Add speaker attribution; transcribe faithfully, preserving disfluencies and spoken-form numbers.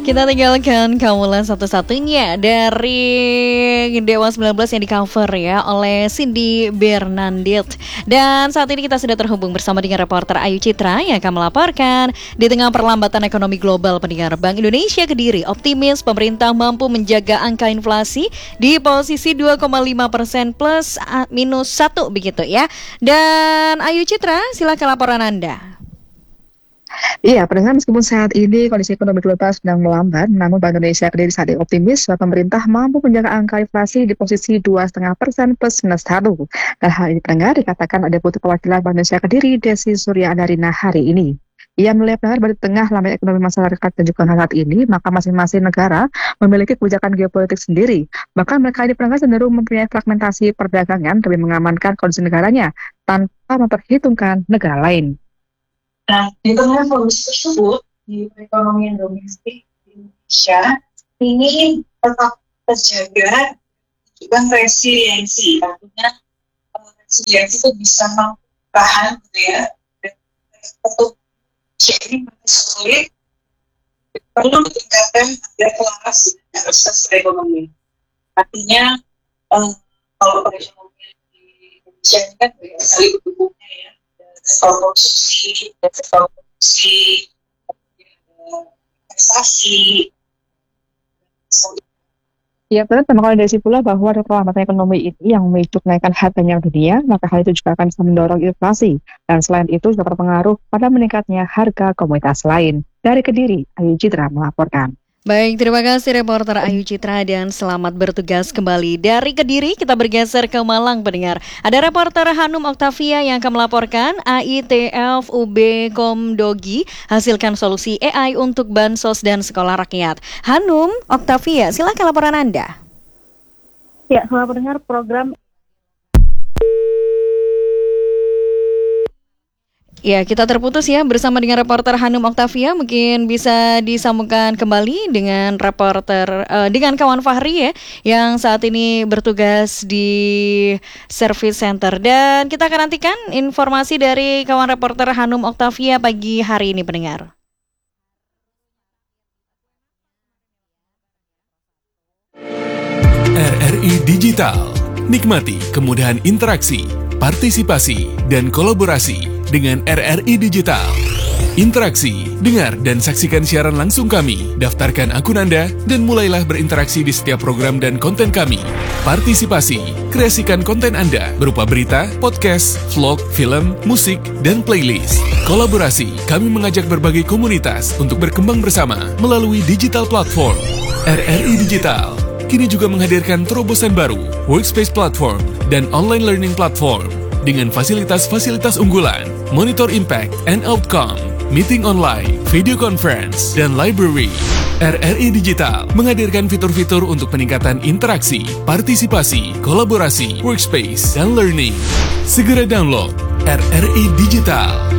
Speaker 1: Kita tinggalkan Kamulan satu-satunya dari Dewa sembilan belas yang di cover ya oleh Cindy Bernandit. Dan saat ini kita sudah terhubung bersama dengan reporter Ayu Citra yang akan melaporkan di tengah perlambatan ekonomi global. Pendengar, Bank Indonesia Kediri optimis pemerintah mampu menjaga angka inflasi di posisi dua koma lima persen plus minus satu begitu ya. Dan Ayu Citra, silakan laporan Anda.
Speaker 2: Iya, pendengar, meskipun saat ini kondisi ekonomi global sedang melambat, namun Bank Indonesia Kediri saat ini optimis bahwa pemerintah mampu menjaga angka inflasi di posisi dua koma lima persen plus minus satu. Dan hal ini pendengar dikatakan ada Deputi Perwakilan Bank Indonesia Kediri, Desi Surya Adarina hari ini. Ia melihat pendengar pada tengah lambat ekonomi masyarakat dan juga saat ini, maka masing-masing negara memiliki kebijakan geopolitik sendiri. Bahkan mereka ini pendengar cenderung mempunyai fragmentasi perdagangan demi mengamankan kondisi negaranya tanpa memperhitungkan negara lain.
Speaker 3: Nah, di tengah kondisi tersebut, di perekonomian domestik di Indonesia, ini tetap terjaga juga resiliensi. Artinya, resiliensi itu bisa tahan, gitu ya. Dan untuk ini masih sulit, perlu ditingkatkan ada kelas dan akses ekonomi. Artinya, um, kalau perekonomian di Indonesia ini kan banyak sekali pendukungnya ya. Konsumsi, konsumsi, investasi.
Speaker 2: Ya, benar. Terima kasih pula bahwa perlambatan ekonomi ini yang memicu kenaikan harga minyak dunia, maka hal itu juga akan bisa mendorong inflasi. Dan selain itu juga berpengaruh pada meningkatnya harga komoditas lain. Dari Kediri, Ayu Citra melaporkan.
Speaker 1: Baik, terima kasih reporter Ayu Citra dan selamat bertugas kembali. Dari Kediri kita bergeser ke Malang, pendengar. Ada reporter Hanum Oktavia yang akan melaporkan A I T F U B Komdogi hasilkan solusi A I untuk bansos dan sekolah rakyat. Hanum Oktavia, silakan laporan Anda.
Speaker 4: Ya, selamat pendengar program.
Speaker 1: Ya, kita terputus ya bersama dengan reporter Hanum Oktavia. Mungkin bisa disambungkan kembali dengan reporter uh, dengan kawan Fahri ya, yang saat ini bertugas di service center. Dan kita akan nantikan informasi dari kawan reporter Hanum Oktavia pagi hari ini, pendengar.
Speaker 5: R R I Digital, nikmati kemudahan interaksi, partisipasi, dan kolaborasi dengan R R I Digital. Interaksi, dengar dan saksikan siaran langsung kami, daftarkan akun Anda, dan mulailah berinteraksi di setiap program dan konten kami. Partisipasi, kreasikan konten Anda berupa berita, podcast, vlog, film, musik, dan playlist. Kolaborasi, kami mengajak berbagai komunitas untuk berkembang bersama melalui digital platform. R R I Digital kini juga menghadirkan terobosan baru, workspace platform, dan online learning platform. Dengan fasilitas-fasilitas unggulan, monitor impact and outcome, meeting online, video conference, dan library. R R I Digital menghadirkan fitur-fitur untuk peningkatan interaksi, partisipasi, kolaborasi, workspace, dan learning. Segera download R R I Digital.